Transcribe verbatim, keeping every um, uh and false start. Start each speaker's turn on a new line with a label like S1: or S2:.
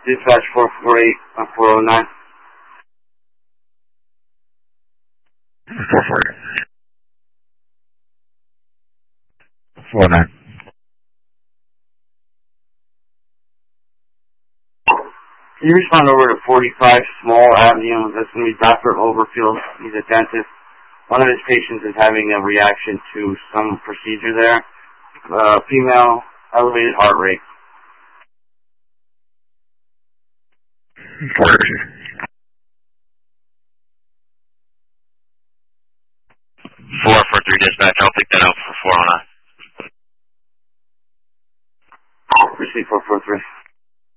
S1: Dispatch four four eight, four oh nine.
S2: four four eight. four oh nine.
S1: Can you respond over to forty-five Small Avenue? That's going to be Doctor Overfield. He's a dentist. One of his patients is having a reaction to some procedure there. Uh, female, elevated heart rate.
S2: four four three dispatch. I'll pick that up for four oh nine.
S1: Receive four four three.